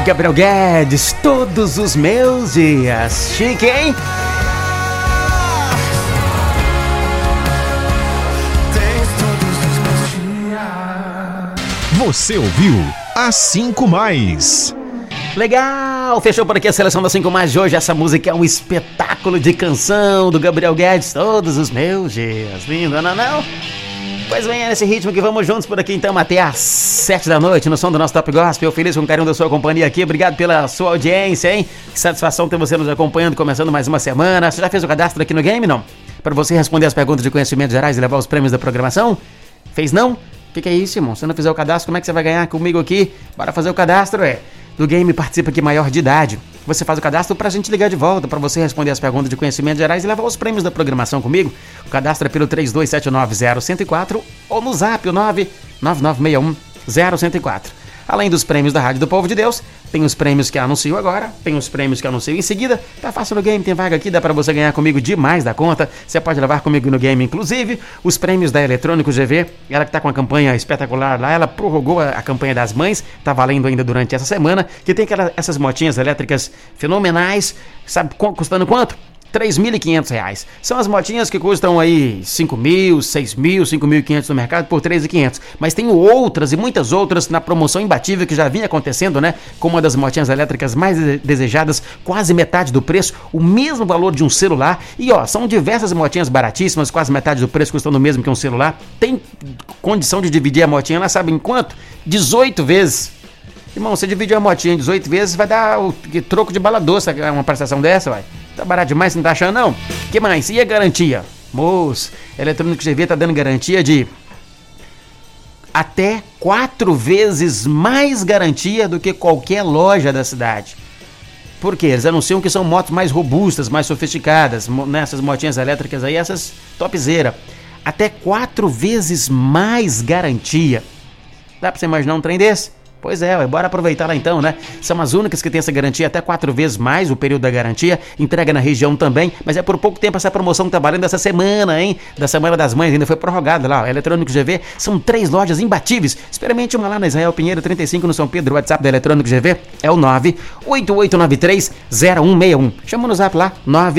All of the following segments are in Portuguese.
Gabriel Guedes, todos os meus dias. Chique, hein? Você ouviu As 5 Mais. Legal! Fechou por aqui a seleção das 5 Mais de hoje. Essa música é um espetáculo de canção do Gabriel Guedes, todos os meus dias. Lindo, não? Pois bem, é nesse ritmo que vamos juntos por aqui então até às 7 da noite no som do nosso Top Gospel. Feliz com o carinho da sua companhia aqui. Obrigado pela sua audiência, hein? Que satisfação ter você nos acompanhando, começando mais uma semana. Você já fez o cadastro aqui no game, não? Para você responder as perguntas de conhecimentos gerais e levar os prêmios da programação? Fez não? O que é isso, irmão? Se você não fizer o cadastro, como é que você vai ganhar comigo aqui? Bora fazer o cadastro, do game. Participa aqui maior de idade. Você faz o cadastro pra gente ligar de volta, pra você responder as perguntas de conhecimentos gerais e levar os prêmios da programação comigo. O cadastro é pelo 32790104 ou no zap, o 999610104. Além dos prêmios da Rádio do Povo de Deus, tem os prêmios que anuncio agora, tem os prêmios que anuncio em seguida. Tá fácil no game, tem vaga aqui, dá pra você ganhar comigo demais da conta. Você pode levar comigo no game, inclusive, os prêmios da Eletrônico GV. Ela que tá com uma campanha espetacular lá, ela prorrogou a campanha das mães, tá valendo ainda durante essa semana, que tem essas motinhas elétricas fenomenais, sabe custando quanto? R$3.500. São as motinhas que custam aí 5.000, 6.000, 5.500 no mercado por 3.500. Mas tem outras e muitas outras na promoção imbatível que já vinha acontecendo, né? Com uma das motinhas elétricas mais desejadas, quase metade do preço, o mesmo valor de um celular. E são diversas motinhas baratíssimas, quase metade do preço, custando o mesmo que um celular. Tem condição de dividir a motinha lá, sabe em quanto? 18 vezes. Irmão, você dividir a motinha em 18 vezes, vai dar o troco de bala doce uma prestação dessa, vai. Tá barato demais, você não tá achando, não? Que mais? E a garantia? Moço, Eletrônico GV tá dando garantia de até 4 vezes mais garantia do que qualquer loja da cidade. Por quê? Eles anunciam que são motos mais robustas, mais sofisticadas, nessas motinhas elétricas aí, essas topzera. Até 4 vezes mais garantia. Dá pra você imaginar um trem desse? Pois é, bora aproveitar lá então, né? São as únicas que tem essa garantia, até 4 vezes mais o período da garantia, entrega na região também, mas é por pouco tempo essa promoção que tá valendo essa semana, hein? Da Semana das Mães, ainda foi prorrogada lá, Eletrônico GV, são 3 lojas imbatíveis. Experimente uma lá na Israel Pinheiro 35 no São Pedro, o WhatsApp da Eletrônico GV é o 988930161. Chama no zap lá,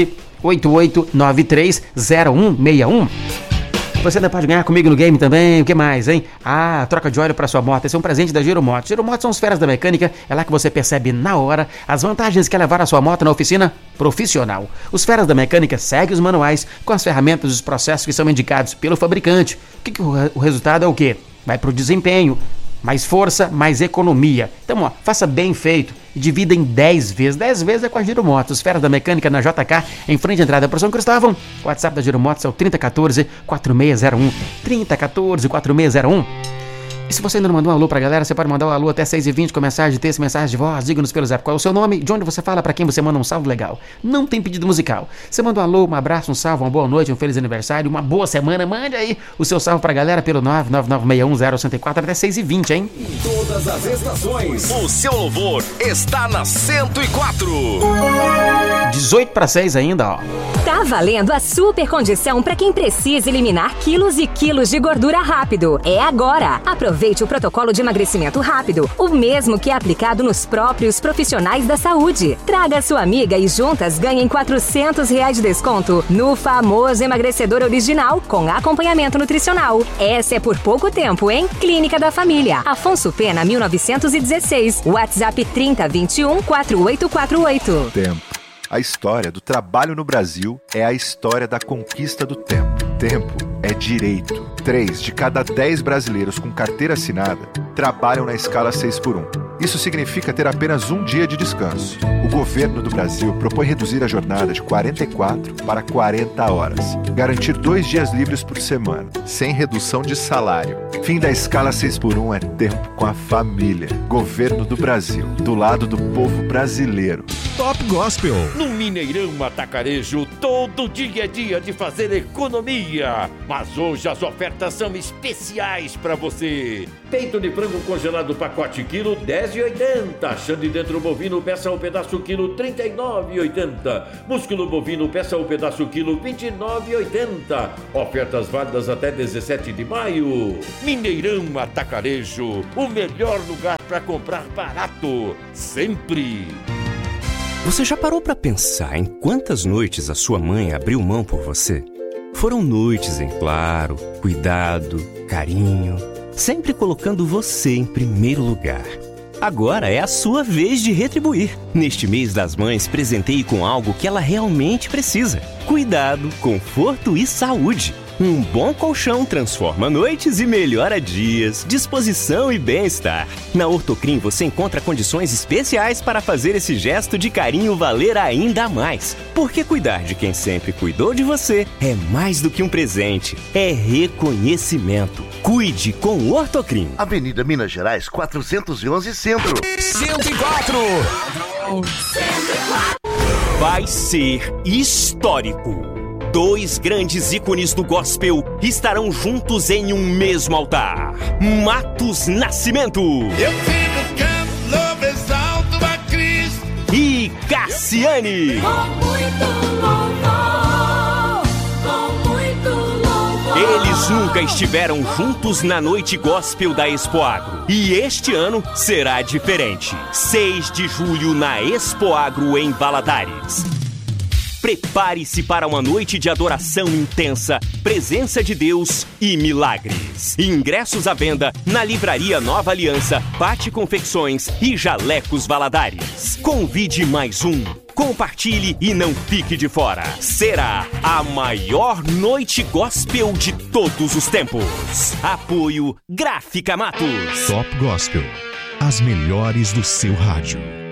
988930161. Você ainda pode ganhar comigo no game também, o que mais, hein? Troca de óleo para sua moto, esse é um presente da Giro Motos. Giro Motos são os feras da mecânica, é lá que você percebe na hora as vantagens que é levar a sua moto na oficina profissional. Os feras da mecânica seguem os manuais com as ferramentas e os processos que são indicados pelo fabricante. O resultado é o quê? Vai pro desempenho, mais força, mais economia. Então, faça bem feito e divida em 10 vezes. 10 vezes é com a Giro Motos. Feras da mecânica na JK, em frente à entrada para São Cristóvão. O WhatsApp da Giro Motos é o 3014-4601. 3014-4601. E se você ainda não mandou um alô pra galera, você pode mandar um alô até 6h20 com mensagem de texto, mensagem de voz. Diga-nos pelo zap qual é o seu nome, de onde você fala, pra quem você manda um salve legal. Não tem pedido musical. Você manda um alô, um abraço, um salve, uma boa noite, um feliz aniversário, uma boa semana. Mande aí o seu salve pra galera pelo 999610104 até 6h20, hein? Em todas as estações, o seu louvor está na 104. 18 para 6 ainda, ó. Tá valendo a super condição pra quem precisa eliminar quilos e quilos de gordura rápido. É agora. Aproveite o protocolo de emagrecimento rápido, o mesmo que é aplicado nos próprios profissionais da saúde. Traga sua amiga e juntas ganhem R$400 de desconto no famoso emagrecedor original com acompanhamento nutricional. Essa é por pouco tempo, hein? Clínica da Família, Afonso Pena, 1916. WhatsApp 3021-4848. Tempo. A história do trabalho no Brasil é a história da conquista do tempo. Tempo é direito. 3 de cada 10 brasileiros com carteira assinada trabalham na escala 6x1. Isso significa ter apenas um dia de descanso. O governo do Brasil propõe reduzir a jornada de 44 para 40 horas. Garantir 2 dias livres por semana, sem redução de salário. Fim da escala 6x1 é tempo com a família. Governo do Brasil, do lado do povo brasileiro. Top Gospel. No Mineirão Atacarejo, todo dia é dia de fazer economia. Mas hoje as ofertas são especiais para você. Peito de frango congelado pacote quilo, R$10,80. Chã de dentro bovino, peça o pedaço quilo, R$39,80. Músculo bovino, peça o pedaço quilo, R$29,80. Ofertas válidas até 17 de maio. Mineirão Atacarejo, o melhor lugar para comprar barato. Sempre. Você já parou para pensar em quantas noites a sua mãe abriu mão por você? Foram noites em claro, cuidado, carinho, sempre colocando você em primeiro lugar. Agora é a sua vez de retribuir. Neste mês das mães, presenteie com algo que ela realmente precisa. Cuidado, conforto e saúde. Um bom colchão transforma noites e melhora dias, disposição e bem-estar. Na Ortocrim você encontra condições especiais para fazer esse gesto de carinho valer ainda mais. Porque cuidar de quem sempre cuidou de você é mais do que um presente, é reconhecimento. Cuide com o Ortocrim. Avenida Minas Gerais, 411 Centro. 104. Vai ser histórico. 2 grandes ícones do gospel estarão juntos em um mesmo altar. Matos Nascimento. Eu fico canto, louvo, exalto a Cristo. E Cassiane. Com muito louvor, com muito louvor. Eles nunca estiveram juntos na noite gospel da Expoagro. E este ano será diferente. 6 de julho na Expoagro em Valadares. Prepare-se para uma noite de adoração intensa, presença de Deus e milagres. Ingressos à venda na Livraria Nova Aliança, Pate Confecções e Jalecos Valadares. Convide mais um. Compartilhe e não fique de fora. Será a maior noite gospel de todos os tempos. Apoio Gráfica Matos. Top Gospel. As melhores do seu rádio.